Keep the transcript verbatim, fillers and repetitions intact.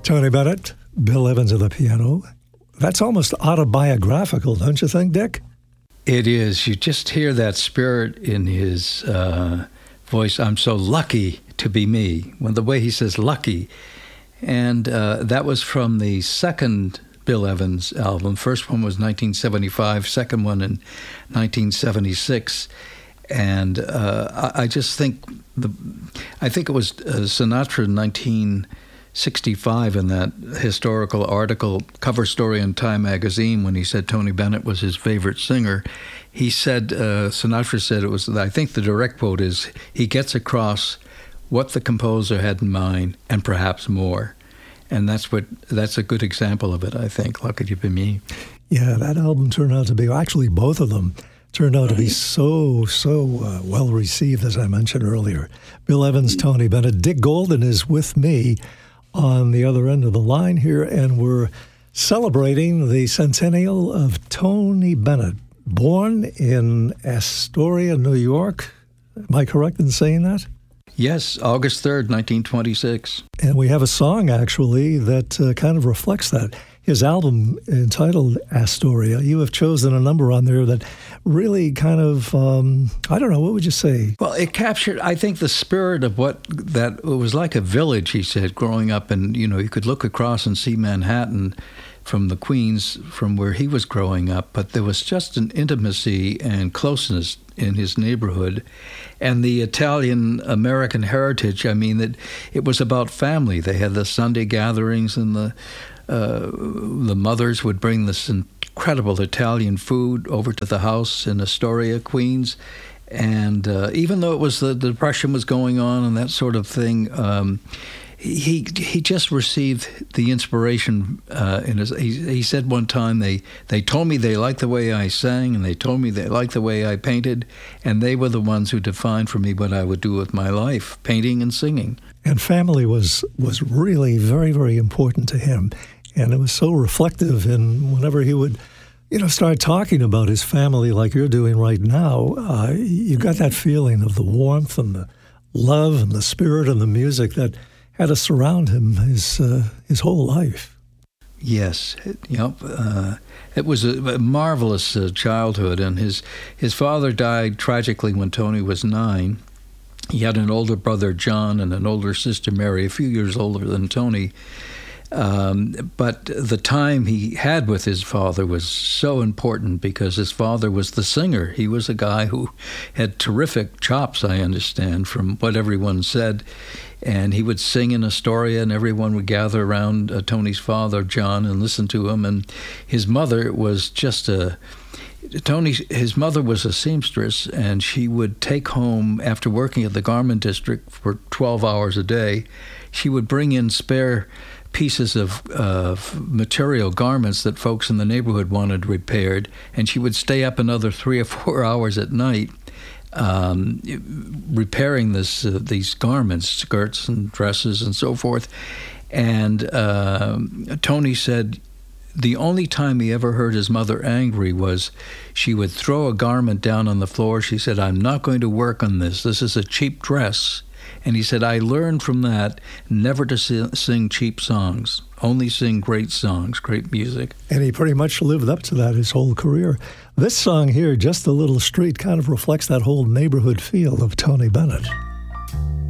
Tony Bennett, Bill Evans at the piano. That's almost autobiographical, don't you think, Dick? It is. You just hear that spirit in his uh, voice. I'm so lucky to be me. When the way he says lucky. And uh, that was from the second Bill Evans album. First one was nineteen seventy-five, second one in nineteen seventy-six. And uh, I, I just think, the, I think it was uh, Sinatra in nineteen sixty-five in that historical article, cover story in Time magazine, when he said Tony Bennett was his favorite singer. He said, uh, Sinatra said it was, I think the direct quote is, he gets across what the composer had in mind and perhaps more. And that's what that's a good example of it, I think. Lucky to be me. Yeah, that album turned out to be, actually both of them, turned out to be so, so uh, well received, as I mentioned earlier. Bill Evans, Tony Bennett. Dick Golden is with me on the other end of the line here, and we're celebrating the centennial of Tony Bennett, born in Astoria, New York. Am I correct in saying that? Yes, August third, nineteen twenty-six. And we have a song, actually, that uh, kind of reflects that. His album entitled Astoria, you have chosen a number on there that really kind of, um, I don't know, what would you say? Well, it captured, I think, the spirit of what that, it was like a village, he said, growing up. And, you know, you could look across and see Manhattan from the Queens, from where he was growing up. But there was just an intimacy and closeness in his neighborhood. And the Italian-American heritage, I mean, that it was about family. They had the Sunday gatherings, and the uh, the mothers would bring this incredible Italian food over to the house in Astoria, Queens. And uh, even though it was the, the Depression was going on and that sort of thing, um, he he just received the inspiration uh, in his. He, he said one time, they they told me they liked the way I sang, and they told me they liked the way I painted, and they were the ones who defined for me what I would do with my life, painting and singing. And family was was really very, very important to him, and it was so reflective. And whenever he would, you know, start talking about his family like you're doing right now, uh, you got that feeling of the warmth and the love and the spirit and the music that had to surround him his uh, his whole life. Yes, it, you know, uh, it was a, a marvelous uh, childhood, and his his father died tragically when Tony was nine. He had an older brother, John, and an older sister, Mary, a few years older than Tony. Um, but the time he had with his father was so important because his father was the singer. He was a guy who had terrific chops, I understand, from what everyone said. And he would sing in Astoria, and everyone would gather around uh, Tony's father, John, and listen to him. And his mother was just a... Tony, his mother was a seamstress, and she would take home, after working at the garment district for twelve hours a day, she would bring in spare pieces of uh, material, garments that folks in the neighborhood wanted repaired, and she would stay up another three or four hours at night um, repairing this uh, these garments, skirts and dresses and so forth. And uh, Tony said the only time he ever heard his mother angry was she would throw a garment down on the floor. She said, "I'm not going to work on this. This is a cheap dress." And he said, I learned from that never to sing cheap songs, only sing great songs, great music. And he pretty much lived up to that his whole career. This song here, Just a Little Street, kind of reflects that whole neighborhood feel of Tony Bennett.